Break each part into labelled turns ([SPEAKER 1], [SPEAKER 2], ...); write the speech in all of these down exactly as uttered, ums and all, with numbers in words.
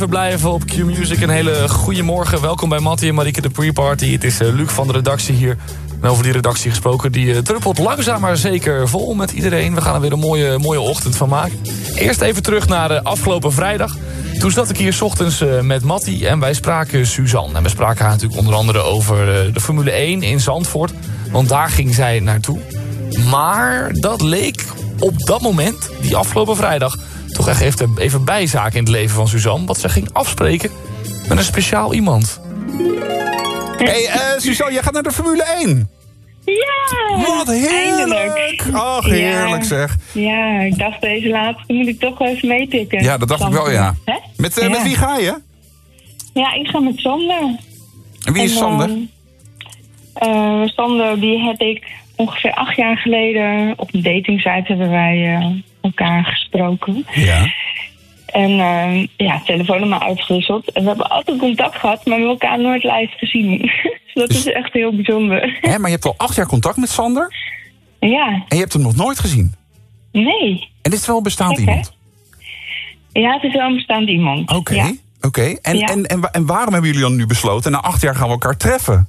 [SPEAKER 1] We blijven op Q-Music. Een hele goede morgen. Welkom bij Mattie en Marieke de Pre-Party. Het is uh, Luc van de redactie hier. En over die redactie gesproken, die uh, druppelt langzaam maar zeker vol met iedereen. We gaan er weer een mooie, mooie ochtend van maken. Eerst even terug naar uh, afgelopen vrijdag. Toen zat ik hier 's ochtends uh, met Mattie en wij spraken Suzanne. En we spraken haar natuurlijk onder andere over uh, de Formule één in Zandvoort. Want daar ging zij naartoe. Maar dat leek op dat moment, die afgelopen vrijdag, toch echt even, even bijzaak in het leven van Suzanne. Want ze ging afspreken met een speciaal iemand.
[SPEAKER 2] Hey, uh, Suzanne, jij gaat naar de Formule één.
[SPEAKER 3] Ja!
[SPEAKER 2] Wat heerlijk!
[SPEAKER 3] Eindelijk.
[SPEAKER 2] Ach, heerlijk
[SPEAKER 3] ja,
[SPEAKER 2] zeg.
[SPEAKER 3] Ja, ik dacht deze laatste moet ik toch wel even meepikken.
[SPEAKER 2] Ja, dat dacht ik wel, ja.
[SPEAKER 3] Hè?
[SPEAKER 2] Met, uh,
[SPEAKER 3] Ja.
[SPEAKER 2] met wie ga je?
[SPEAKER 3] Ja, ik ga met Sander.
[SPEAKER 2] En wie is
[SPEAKER 3] En,
[SPEAKER 2] Sander?
[SPEAKER 3] Uh, Sander, die heb ik ongeveer acht jaar geleden op een datingsite hebben wij uh, elkaar gesproken.
[SPEAKER 2] Ja.
[SPEAKER 3] En uh, ja, telefoonnummer uitgewisseld. En we hebben altijd contact gehad, maar we hebben elkaar nooit live gezien. Dus dat is echt heel bijzonder.
[SPEAKER 2] Hè, maar je hebt al acht jaar contact met Sander
[SPEAKER 3] Ja,
[SPEAKER 2] en je hebt hem nog nooit gezien.
[SPEAKER 3] nee.
[SPEAKER 2] En dit is wel een bestaand
[SPEAKER 3] Gek, hè?
[SPEAKER 2] iemand?
[SPEAKER 3] Ja, het is wel een bestaand iemand.
[SPEAKER 2] Oké,
[SPEAKER 3] Ja.
[SPEAKER 2] oké. En,
[SPEAKER 3] Ja.
[SPEAKER 2] en, en, wa- en waarom hebben jullie dan nu besloten? Na acht jaar gaan we elkaar treffen.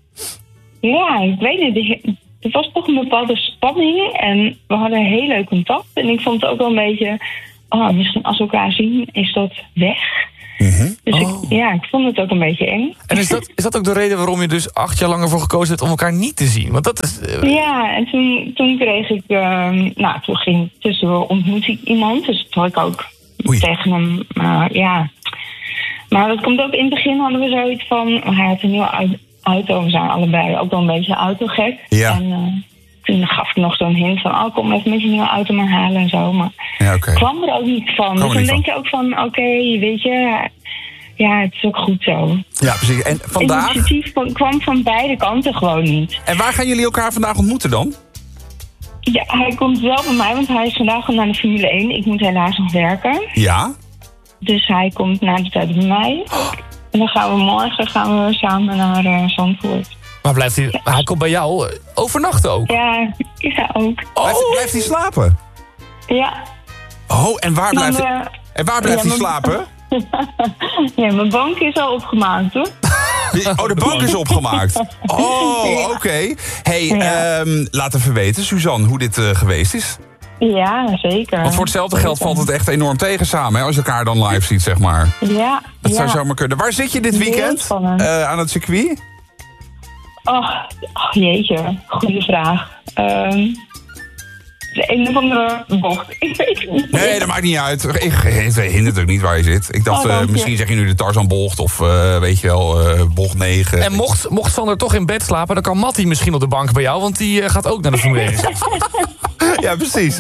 [SPEAKER 3] Ja, ik weet niet. Die- Er was toch een bepaalde spanning en we hadden heel leuk contact. En ik vond het ook wel een beetje, oh, misschien als we elkaar zien, is dat weg.
[SPEAKER 2] Mhm.
[SPEAKER 3] Dus
[SPEAKER 1] Oh.
[SPEAKER 3] ik, ja, ik vond het ook een beetje eng.
[SPEAKER 1] En is dat, is dat ook de reden waarom je dus acht jaar lang ervoor gekozen hebt om elkaar niet te zien? Want dat is... uh,
[SPEAKER 3] Ja, en toen, toen kreeg ik, ehm, nou, toen ging tussendoor ontmoet ik iemand. Dus toen had ik ook
[SPEAKER 2] Oei.
[SPEAKER 3] tegen hem, uh, ja. Maar dat komt ook in het begin hadden we zoiets van, hij had een nieuwe au- auto. We zijn allebei ook wel een beetje autogek.
[SPEAKER 2] Ja.
[SPEAKER 3] En uh, toen gaf ik nog zo'n hint van, oh, kom even met je nieuwe auto maar halen en zo. Maar
[SPEAKER 2] Ja, oké.
[SPEAKER 3] kwam er ook niet van.
[SPEAKER 2] er
[SPEAKER 3] Dus dan
[SPEAKER 2] niet
[SPEAKER 3] denk je ook van, oké, weet je, ja, het is ook goed zo.
[SPEAKER 2] Ja, precies. En vandaag?
[SPEAKER 3] Initiatief van- kwam van beide kanten gewoon niet.
[SPEAKER 2] En waar gaan jullie elkaar vandaag ontmoeten dan?
[SPEAKER 3] Ja, hij komt wel bij mij, want hij is vandaag al naar de Formule één. Ik moet helaas nog werken.
[SPEAKER 2] Ja.
[SPEAKER 3] Dus hij komt na de tijd bij mij. En dan gaan we morgen gaan we samen naar uh, Zandvoort.
[SPEAKER 1] Maar blijft hij... Hij komt bij jou uh, overnachten ook.
[SPEAKER 3] Ja, is hij ook.
[SPEAKER 2] Blijft, blijft hij slapen?
[SPEAKER 3] Ja.
[SPEAKER 2] Oh, en waar blijft,
[SPEAKER 3] Maar,
[SPEAKER 2] hij,
[SPEAKER 3] uh,
[SPEAKER 2] en waar blijft
[SPEAKER 3] ja,
[SPEAKER 2] hij
[SPEAKER 3] maar-
[SPEAKER 2] slapen?
[SPEAKER 3] ja, mijn bank is al opgemaakt, hoor.
[SPEAKER 2] Oh, de bank is opgemaakt. Oh, oké. Hey,
[SPEAKER 3] Ja.
[SPEAKER 2] ehm, laat even weten, Suzanne, hoe dit uh, geweest is.
[SPEAKER 3] Ja, zeker.
[SPEAKER 2] Want voor hetzelfde geld valt het echt enorm tegen samen, hè, als je elkaar dan live ziet, zeg maar.
[SPEAKER 3] Ja,
[SPEAKER 2] Dat
[SPEAKER 3] ja.
[SPEAKER 2] zou zomaar kunnen. Waar zit je dit
[SPEAKER 3] Heel
[SPEAKER 2] weekend?
[SPEAKER 3] spannend.
[SPEAKER 2] Uh, aan het circuit?
[SPEAKER 3] Oh, oh, jeetje, goede vraag. Ehm de een of andere bocht. Ik weet het niet.
[SPEAKER 2] Nee, dat maakt niet uit. Ik het hindert ook niet waar je zit. Ik dacht,
[SPEAKER 3] Oh, dank
[SPEAKER 2] uh,
[SPEAKER 3] je.
[SPEAKER 2] misschien zeg je nu de Tarzanbocht of uh, weet je wel, uh, bocht negen.
[SPEAKER 1] En mocht, mocht Sander toch in bed slapen, dan kan Mattie misschien op de bank bij jou. Want die uh, gaat ook naar de Formule één.
[SPEAKER 2] Ja, precies.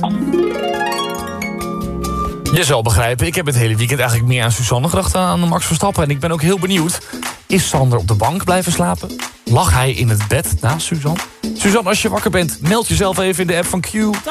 [SPEAKER 1] Je zal begrijpen, ik heb het hele weekend eigenlijk meer aan Suzanne gedacht dan aan Max Verstappen. En ik ben ook heel benieuwd, is Sander op de bank blijven slapen? Lag hij in het bed naast Suzanne? Suzanne, als je wakker bent, meld jezelf even in de app van Q.